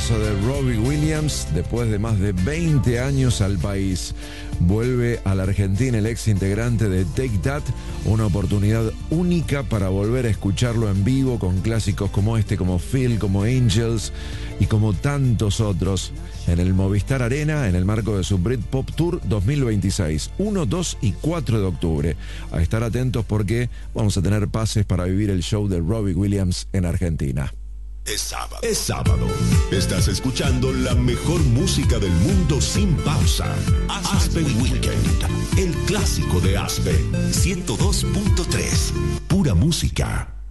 regreso de Robbie Williams después de más de 20 años al país. Vuelve a la Argentina el ex integrante de Take That, una oportunidad única para volver a escucharlo en vivo con clásicos como este, como Feel, como Angels y como tantos otros en el Movistar Arena en el marco de su Britpop Tour 2026, 1, 2 y 4 de octubre. A estar atentos porque vamos a tener pases para vivir el show de Robbie Williams en Argentina. Es sábado. Es sábado. Estás escuchando la mejor música del mundo sin pausa. Aspen Weekend, el clásico de Aspen. 102.3. Pura música.